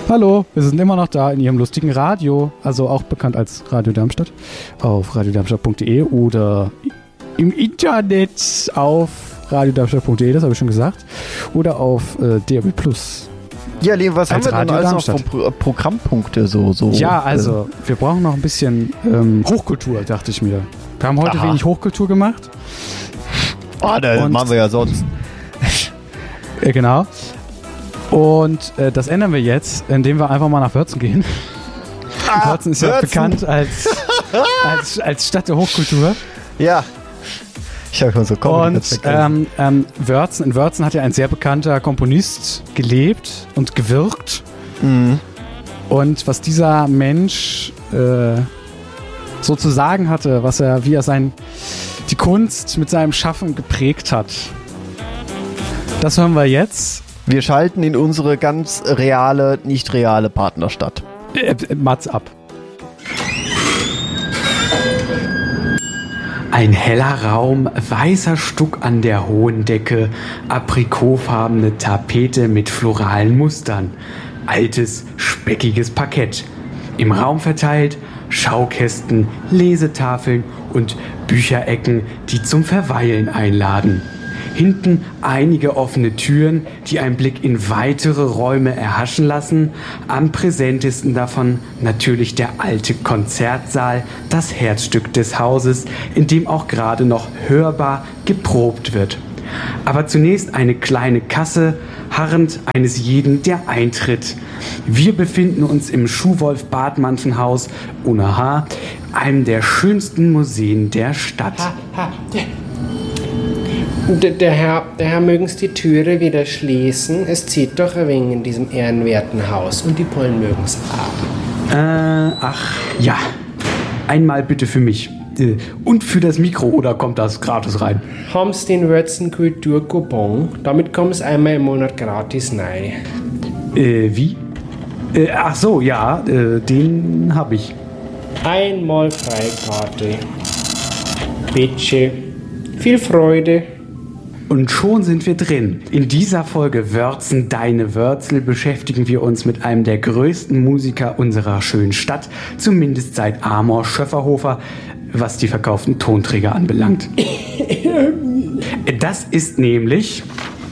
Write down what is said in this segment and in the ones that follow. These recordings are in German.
Hallo, wir sind immer noch da in Ihrem lustigen Radio, also auch bekannt als Radio Darmstadt, auf radiodarmstadt.de oder im Internet auf radiodarmstadt.de, das habe ich schon gesagt, oder auf DAB+. Ja, Liam, was haben wir denn alles noch von Programmpunkte so? Ja, also wir brauchen noch ein bisschen Hochkultur, dachte ich mir. Wir haben heute wenig Hochkultur gemacht. Das machen wir ja sonst. Genau. Und das ändern wir jetzt, indem wir einfach mal nach Wörzen gehen. Wörzen ist ja bekannt als Stadt der Hochkultur. Ja. Ich habe schon so Und in Wörzen hat ja ein sehr bekannter Komponist gelebt und gewirkt. Mhm. Und was dieser Mensch so zu sagen hatte, wie er die Kunst mit seinem Schaffen geprägt hat, das hören wir jetzt. Wir schalten in unsere ganz reale, nicht reale Partnerstadt. Mats ab. Ein heller Raum, weißer Stuck an der hohen Decke, aprikotfarbene Tapete mit floralen Mustern, altes, speckiges Parkett. Im Raum verteilt Schaukästen, Lesetafeln und Bücherecken, die zum Verweilen einladen. Hinten einige offene Türen, die einen Blick in weitere Räume erhaschen lassen. Am präsentesten davon natürlich der alte Konzertsaal, das Herzstück des Hauses, in dem auch gerade noch hörbar geprobt wird. Aber zunächst eine kleine Kasse, harrend eines jeden, der eintritt. Wir befinden uns im Schuhwolf-Bartmann-Haus, ohne H, einem der schönsten Museen der Stadt. Der Herr mögen's die Türe wieder schließen. Es zieht doch ein wenig in diesem ehrenwerten Haus und die Pollen mögen's haben. Ach, ja. Einmal bitte für mich. Und für das Mikro, oder kommt das gratis rein? Haben's den Wörzen Kulturcoupon? Damit kommt's einmal im Monat gratis rein. Wie? Ach so, ja, den hab ich. Einmal Freikarte. Bitte. Viel Freude. Und schon sind wir drin. In dieser Folge Wörzen, deine Wörzel beschäftigen wir uns mit einem der größten Musiker unserer schönen Stadt, zumindest seit Amor Schöfferhofer, was die verkauften Tonträger anbelangt. Das ist nämlich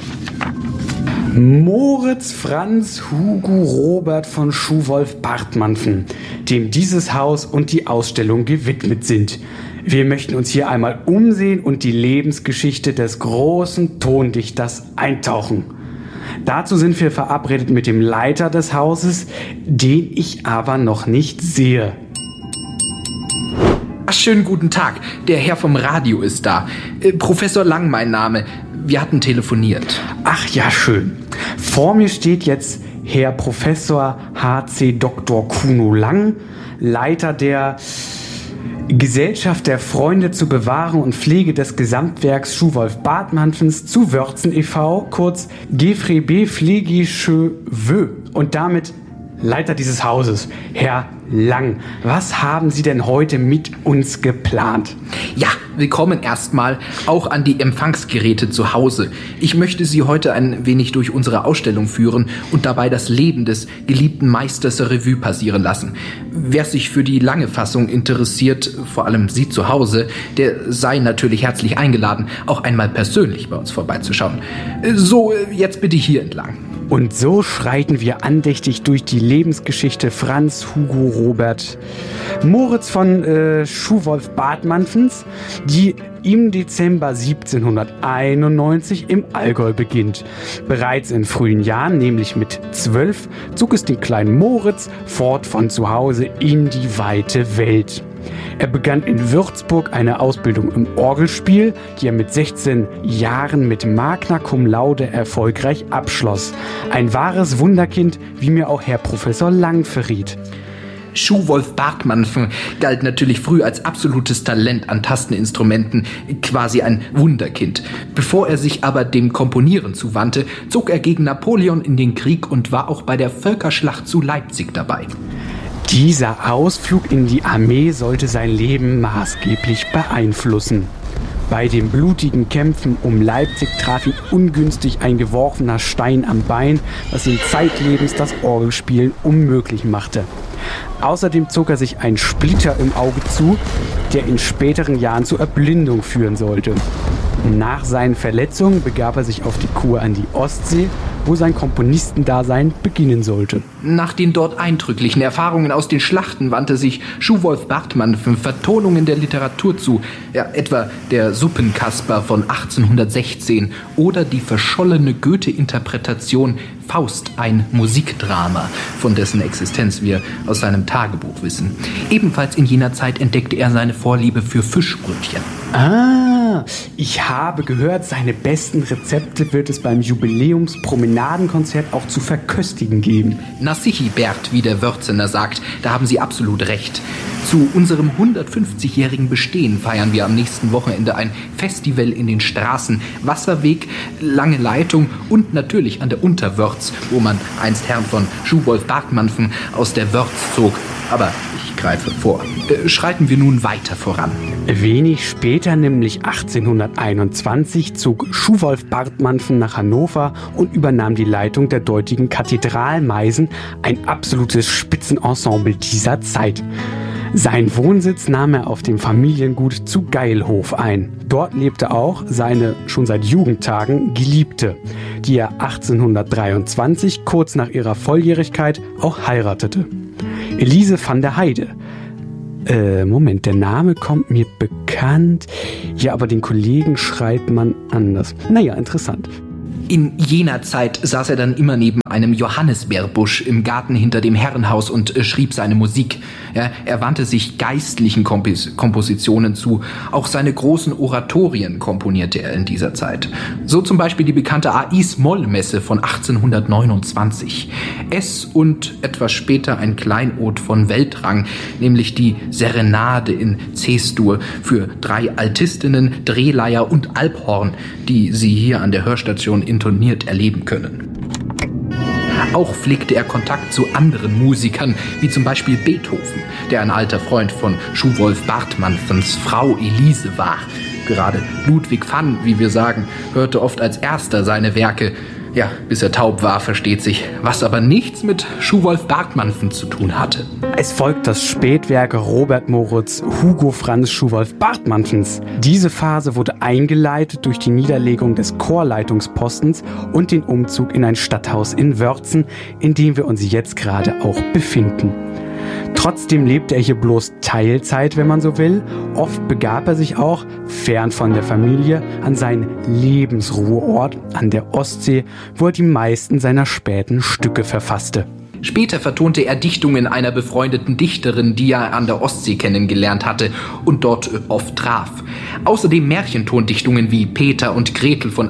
Moritz Franz Hugo Robert von Schuhwolf-Bartmann, dem dieses Haus und die Ausstellung gewidmet sind. Wir möchten uns hier einmal umsehen und die Lebensgeschichte des großen Tondichters eintauchen. Dazu sind wir verabredet mit dem Leiter des Hauses, den ich aber noch nicht sehe. Ach, schönen guten Tag. Der Herr vom Radio ist da. Professor Lang, mein Name. Wir hatten telefoniert. Ach ja, schön. Vor mir steht jetzt Herr Professor H.C. Dr. Kuno Lang, Leiter der Gesellschaft der Freunde zur Bewahrung und Pflege des Gesamtwerks Schuhwolf-Bartmann zu Wörzen e.V., kurz GFRB Pflegische Wö, und damit Leiter dieses Hauses. Herr Lang, was haben Sie denn heute mit uns geplant? Ja, willkommen erstmal auch an die Empfangsgeräte zu Hause. Ich möchte Sie heute ein wenig durch unsere Ausstellung führen und dabei das Leben des geliebten Meisters Revue passieren lassen. Wer sich für die lange Fassung interessiert, vor allem Sie zu Hause, der sei natürlich herzlich eingeladen, auch einmal persönlich bei uns vorbeizuschauen. So, jetzt bitte hier entlang. Und so schreiten wir andächtig durch die Lebensgeschichte Franz Hugo Robert Moritz von Schuhwolf-Bartmanns, die im Dezember 1791 im Allgäu beginnt. Bereits in frühen Jahren, nämlich mit 12, zog es den kleinen Moritz fort von zu Hause in die weite Welt. Er begann in Würzburg eine Ausbildung im Orgelspiel, die er mit 16 Jahren mit Magna Cum Laude erfolgreich abschloss. Ein wahres Wunderkind, wie mir auch Herr Professor Lang verriet. Schuhwolf-Bartmann galt natürlich früh als absolutes Talent an Tasteninstrumenten, quasi ein Wunderkind. Bevor er sich aber dem Komponieren zuwandte, zog er gegen Napoleon in den Krieg und war auch bei der Völkerschlacht zu Leipzig dabei. Dieser Ausflug in die Armee sollte sein Leben maßgeblich beeinflussen. Bei den blutigen Kämpfen um Leipzig traf ihn ungünstig ein geworfener Stein am Bein, was ihm zeitlebens das Orgelspielen unmöglich machte. Außerdem zog er sich einen Splitter im Auge zu, der in späteren Jahren zur Erblindung führen sollte. Nach seinen Verletzungen begab er sich auf die Kur an die Ostsee, wo sein Komponistendasein beginnen sollte. Nach den dort eindrücklichen Erfahrungen aus den Schlachten wandte sich Schuwolf Bartmann Vertonungen der Literatur zu, etwa der Suppenkasper von 1816 oder die verschollene Goethe-Interpretation Faust, ein Musikdrama, von dessen Existenz wir aus seinem Tagebuch wissen. Ebenfalls in jener Zeit entdeckte er seine Vorliebe für Fischbrötchen. Ich habe gehört, seine besten Rezepte wird es beim Jubiläumspromenadenkonzert auch zu verköstigen geben. Na sichi, Bert, wie der Wörzener sagt, da haben Sie absolut recht. Zu unserem 150-jährigen Bestehen feiern wir am nächsten Wochenende ein Festival in den Straßen, Wasserweg, Lange Leitung und natürlich an der Unterwörz, wo man einst Herrn von Schuwolf Bartmann aus der Wörz zog. Aber ich greife vor. Schreiten wir nun weiter voran. Wenig später, nämlich 1821, zog Schuwolf Bartmann nach Hannover und übernahm die Leitung der dortigen Kathedralmeisen, ein absolutes Spitzenensemble dieser Zeit. Seinen Wohnsitz nahm er auf dem Familiengut zu Geilhof ein. Dort lebte auch seine schon seit Jugendtagen Geliebte, die er 1823, kurz nach ihrer Volljährigkeit, auch heiratete. Elise van der Heide. Moment, der Name kommt mir bekannt. Ja, aber den Kollegen schreibt man anders. Naja, interessant. In jener Zeit saß er dann immer neben einem Johannisbeerbusch im Garten hinter dem Herrenhaus und schrieb seine Musik. Ja, er wandte sich geistlichen Kompositionen zu. Auch seine großen Oratorien komponierte er in dieser Zeit. So zum Beispiel die bekannte Ais-Moll-Messe von 1829. Es und etwas später ein Kleinod von Weltrang, nämlich die Serenade in C-Dur für 3 Altistinnen, Drehleier und Alphorn, die Sie hier an der Hörstation intoniert erleben können. Auch pflegte er Kontakt zu anderen Musikern, wie zum Beispiel Beethoven, der ein alter Freund von Schuwolf Bartmanns Frau Elise war. Gerade Ludwig van, wie wir sagen, hörte oft als erster seine Werke. Ja, bis er taub war, versteht sich, was aber nichts mit Schuwolf Bartmann zu tun hatte. Es folgt das Spätwerk Robert Moritz Hugo Franz Schuwolf Bartmanns. Diese Phase wurde eingeleitet durch die Niederlegung des Chorleitungspostens und den Umzug in ein Stadthaus in Wörzen, in dem wir uns jetzt gerade auch befinden. Trotzdem lebte er hier bloß Teilzeit, wenn man so will. Oft begab er sich auch, fern von der Familie, an seinen Lebensruheort an der Ostsee, wo er die meisten seiner späten Stücke verfasste. Später vertonte er Dichtungen einer befreundeten Dichterin, die er an der Ostsee kennengelernt hatte und dort oft traf. Außerdem Märchentondichtungen wie Peter und Gretel von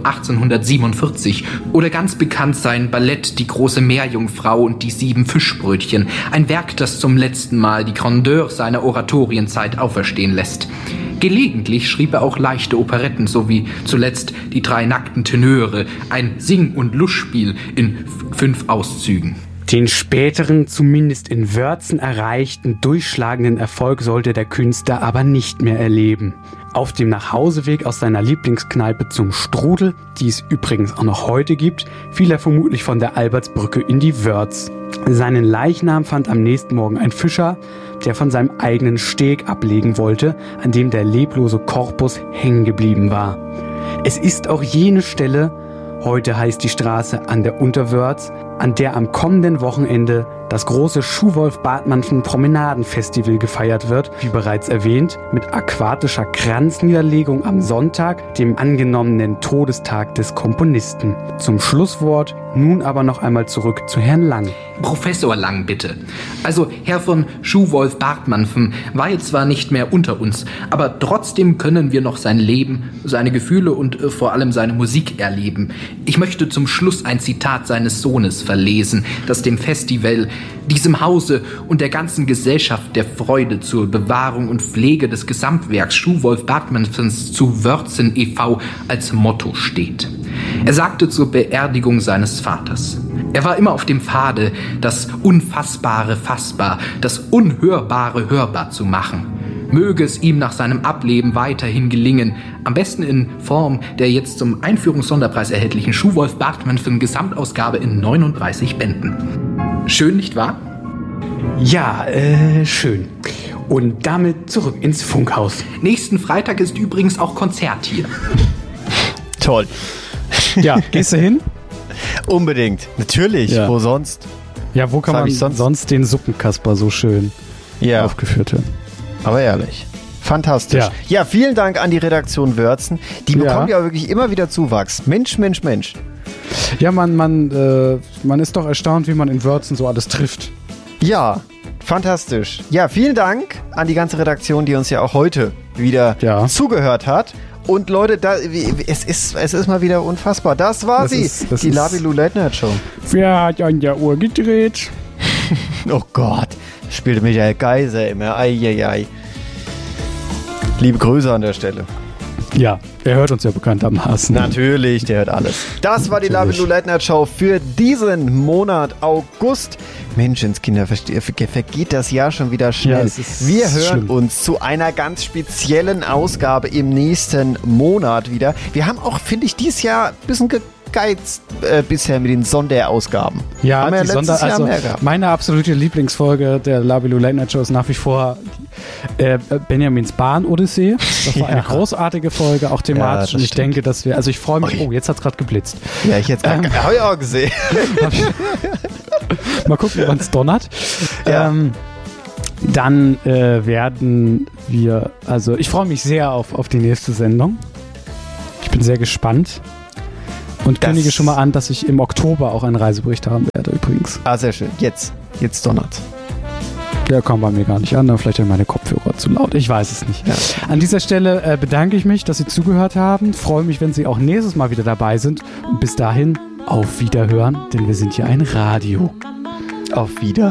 1847 oder ganz bekannt sein Ballett Die große Meerjungfrau und die 7 Fischbrötchen, ein Werk, das zum letzten Mal die Grandeur seiner Oratorienzeit auferstehen lässt. Gelegentlich schrieb er auch leichte Operetten, sowie zuletzt Die 3 nackten Tenöre, ein Sing- und Lustspiel in 5 Auszügen. Den späteren, zumindest in Wörzen erreichten, durchschlagenden Erfolg sollte der Künstler aber nicht mehr erleben. Auf dem Nachhauseweg aus seiner Lieblingskneipe zum Strudel, die es übrigens auch noch heute gibt, fiel er vermutlich von der Albertsbrücke in die Wörz. Seinen Leichnam fand am nächsten Morgen ein Fischer, der von seinem eigenen Steg ablegen wollte, an dem der leblose Korpus hängen geblieben war. Es ist auch jene Stelle, heute heißt die Straße an der Unterwörz, an der am kommenden Wochenende das große Schuwolf Bartmann Promenadenfestival gefeiert wird, wie bereits erwähnt, mit aquatischer Kranzniederlegung am Sonntag, dem angenommenen Todestag des Komponisten. Zum Schlusswort nun aber noch einmal zurück zu Herrn Lang. Professor Lang, bitte. Also Herr von Schuwolf Bartmann war jetzt zwar nicht mehr unter uns, aber trotzdem können wir noch sein Leben, seine Gefühle und vor allem seine Musik erleben. Ich möchte zum Schluss ein Zitat seines Sohnes verlesen, das dem Festival, diesem Hause und der ganzen Gesellschaft der Freude zur Bewahrung und Pflege des Gesamtwerks Schuwolf Bartmanns zu Wörzen e.V. als Motto steht. Er sagte zur Beerdigung seines Vaters: Er war immer auf dem Pfade, das Unfassbare fassbar, das Unhörbare hörbar zu machen. Möge es ihm nach seinem Ableben weiterhin gelingen, am besten in Form der jetzt zum Einführungssonderpreis erhältlichen Schuhwolf Bartmann Gesamtausgabe in 39 Bänden. Schön, nicht wahr? Ja, schön. Und damit zurück ins Funkhaus. Nächsten Freitag ist übrigens auch Konzert hier. Toll. Ja, gehst du hin? Unbedingt. Natürlich. Ja. Wo sonst? Ja, wo kann Sag man ich sonst den Suppenkasper so schön aufgeführt hören? Aber ehrlich. Fantastisch. Ja. Ja, vielen Dank an die Redaktion Wörzen. Die bekommt ja wirklich immer wieder Zuwachs. Mensch. Ja, man ist doch erstaunt, wie man in Wörzen so alles trifft. Ja, fantastisch. Ja, vielen Dank an die ganze Redaktion, die uns ja auch heute wieder zugehört hat. Und Leute, es ist mal wieder unfassbar. Das war die Labilou Late Night Show. Wer hat an der Uhr gedreht? Oh Gott, spielte Michael Geiser immer. Eieiei. Liebe Grüße an der Stelle. Ja, er hört uns ja bekanntermaßen. Natürlich, der hört alles. Das war die Labilou Late Night Show für diesen Monat August. Menschenskinder, vergeht das Jahr schon wieder schnell. Ja, wir hören schlimm. uns zu einer ganz speziellen Ausgabe im nächsten Monat wieder. Wir haben auch, finde ich, dieses Jahr ein bisschen gegeizt bisher mit den Sonderausgaben. Ja, haben wir die letztes Jahr mehr gehabt. Meine absolute Lieblingsfolge der Labilou Late Night Show ist nach wie vor Benjamins Bahn-Odyssee. Das war eine großartige Folge, auch thematisch. Ja, und ich denke, dass wir, also ich freue mich, jetzt hat es gerade geblitzt. Ja, ich jetzt habe ich auch gesehen. Mal gucken, wann es donnert. Ja. Dann werden wir, also ich freue mich sehr auf die nächste Sendung. Ich bin sehr gespannt. Und kündige schon mal an, dass ich im Oktober auch einen Reisebericht haben werde, übrigens. Ah, sehr schön. Jetzt donnert. Der kam bei mir gar nicht an, vielleicht sind meine Kopfhörer zu laut. Ich weiß es nicht. Ja. An dieser Stelle bedanke ich mich, dass Sie zugehört haben. Freue mich, wenn Sie auch nächstes Mal wieder dabei sind. Und bis dahin, auf Wiederhören, denn wir sind hier ein Radio. Auf Wiederhören.